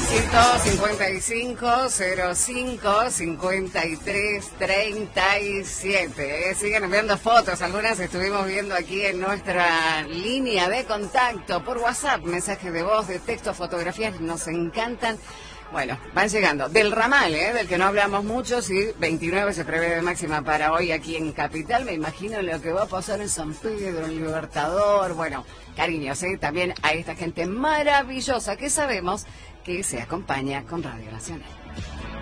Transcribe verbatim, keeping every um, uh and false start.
Éxito cincuenta y cinco, cero cinco, cincuenta y tres, treinta y siete. Eh, siguen enviando fotos, algunas estuvimos viendo aquí en nuestra línea de contacto por WhatsApp, mensajes de voz, de texto, fotografías, nos encantan. Bueno, van llegando. Del ramal, ¿eh? Del que no hablamos mucho, sí, veintinueve se prevé de máxima para hoy aquí en Capital. Me imagino lo que va a pasar en San Pedro, en Libertador. Bueno, cariños, ¿eh? También a esta gente maravillosa que sabemos que se acompaña con Radio Nacional.